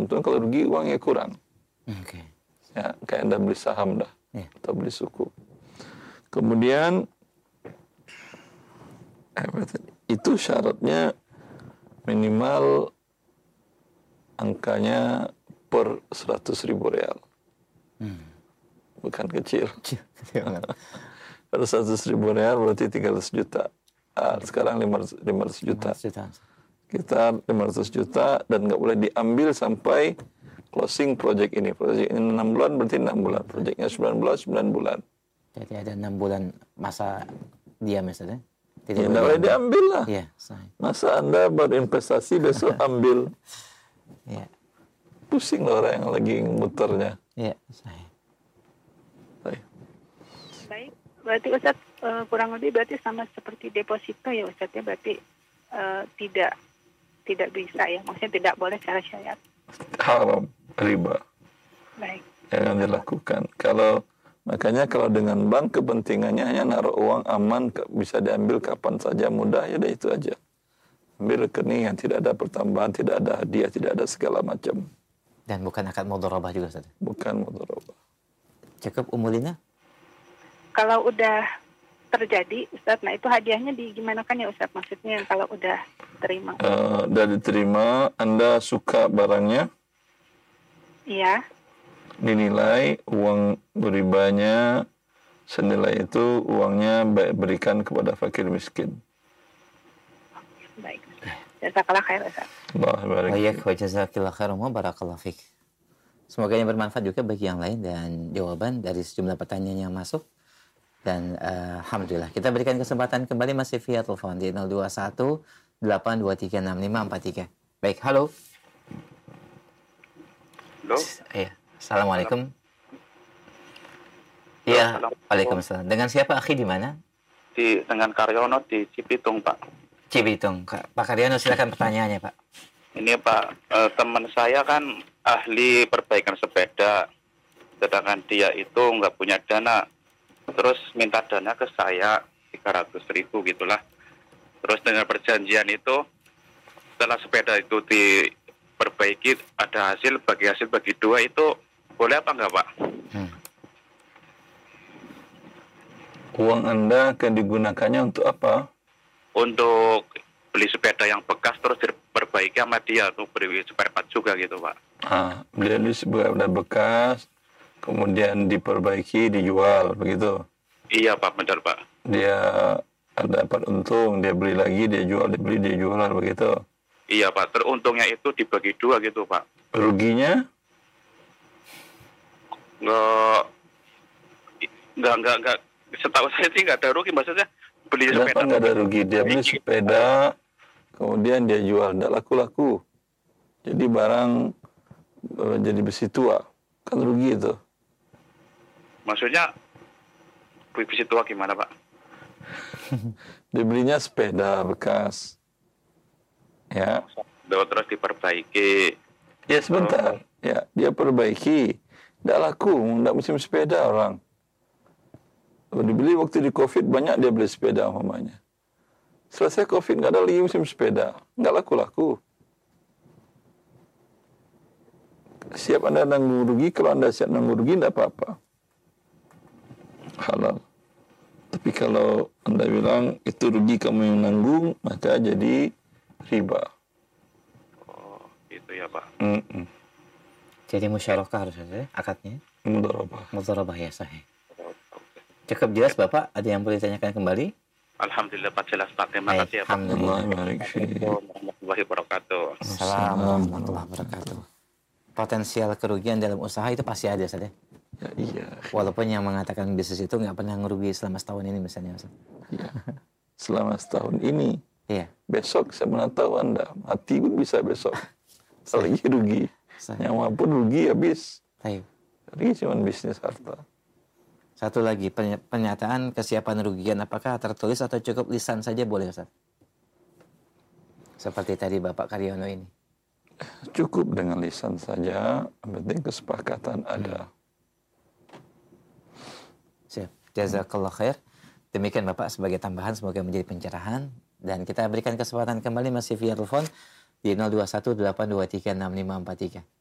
keuntungan, kalau rugi uangnya kurang. Oke. Ya, kayak Anda beli saham dah, Ya. atau beli suku. Kemudian itu syaratnya minimal angkanya per 100.000 rial. Bukan kecil. Per 100.000 rial berarti 300 juta. Sekarang 500 juta. Sekitar 500 juta, dan nggak boleh diambil sampai closing project ini. Project ini 6 bulan, berarti 6 bulan. Projectnya 9 bulan, 9 bulan. Jadi ada 6 bulan masa diam ya, Ustaz ya? Tidak boleh diambil lah. Iya, sahih. Masa Anda berinvestasi besok ambil? Iya. Pusing lah orang yang lagi muternya. Iya, sahih. Baik, berarti Ustaz kurang lebih berarti sama seperti deposito ya Ustaz ya, berarti tidak bisa ya, maksudnya tidak boleh secara syariat. Haram, riba. Baik. Jangan dilakukan. Makanya kalau dengan bank kepentingannya hanya naruh uang aman, bisa diambil kapan saja, mudah, ya udah itu aja. Ambil rekening yang tidak ada pertambahan, tidak ada hadiah, tidak ada segala macam. Dan bukan akad mudharabah juga, Ustaz? Bukan mudharabah. Cukup Umulina? Kalau udah terjadi, Ustaz, nah itu hadiahnya digimanakan ya Ustaz? Maksudnya kalau udah terima. Udah diterima, Anda suka barangnya? Iya. Dinilai uang beribanya senilai itu, uangnya berikan kepada fakir miskin. Baik. Jazakallah khair Ustaz. Baik, wa jazakillah khairan wa barakallahu fik. Semoga ini bermanfaat juga bagi yang lain, dan jawaban dari sejumlah pertanyaan yang masuk. Dan alhamdulillah kita berikan kesempatan kembali masih via telepon di 021 823 6543. Baik, halo. Halo. Iya. Assalamualaikum. Iya, waalaikumsalam. Dengan siapa, akhi, di mana? Dengan Karyono di Cibitung, Pak. Cibitung. Pak Karyono, silakan pertanyaannya, Pak. Ini Pak, teman saya kan ahli perbaikan sepeda, sedangkan dia itu nggak punya dana, terus minta dana ke saya 300.000 gitulah. Terus dengan perjanjian itu, setelah sepeda itu diperbaiki, ada hasil bagi dua, itu boleh apa enggak, Pak? Uang Anda akan digunakannya untuk apa? Untuk beli sepeda yang bekas terus diperbaiki sama dia, untuk beri spare part juga gitu, Pak. Dia beli sepeda bekas, kemudian diperbaiki, dijual, begitu? Iya, Pak, benar, Pak. Dia dapat untung, dia beli lagi, dia jual, dia beli, dia jual, begitu? Iya, Pak. Teruntungnya itu dibagi dua gitu, Pak. Ruginya? Enggak. Setahu saya sih nggak ada rugi, maksudnya beli sepeda. Kenapa nggak ada rugi? Dia beli sepeda, kemudian dia jual, nggak laku-laku. Jadi barang jadi besi tua, kan rugi itu. Maksudnya besi tua gimana, Pak? Dia belinya sepeda bekas, ya. Terus diperbaiki. Ya sebentar, ya dia perbaiki, nggak laku, nggak musim sepeda orang. Dibeli waktu di COVID, banyak dia beli sepeda umpamanya. Selesai COVID, nggak ada lagi musim sepeda. Nggak laku-laku. Siap Anda nanggung rugi, kalau Anda siap nanggung rugi, nggak apa-apa. Halal. Tapi kalau Anda bilang, itu rugi kamu yang nanggung, maka jadi riba. Oh, gitu ya, Pak. Jadi musyarakah harus ada akadnya? Mudharabah ya, sahih. Cukup jelas, Bapak. Ada yang boleh ditanyakan kembali? Alhamdulillah, Pak, jelas, Pak. Terima kasih ya, Pak. Assalamualaikum warahmatullahi wabarakatuh. Potensial kerugian dalam usaha itu pasti ada, Ustaz ya? Ya, iya. Walaupun yang mengatakan bisnis itu nggak pernah ngerugi selama setahun ini misalnya, Ustaz. Iya. Selama setahun ini. Iya. Besok saya mana tahu Anda. Mati pun bisa besok. Lagi rugi. Nyawa pun rugi habis. Rugi cuma bisnis harta. Satu lagi, pernyataan kesiapan rugian apakah tertulis atau cukup lisan saja boleh, Ustaz? Seperti tadi Bapak Karyono ini. Cukup dengan lisan saja, yang penting kesepakatan ada. Siap. Jazakallah khair. Demikian Bapak sebagai tambahan, semoga menjadi pencerahan. Dan kita berikan kesempatan kembali masih via telepon di 021 823 6543.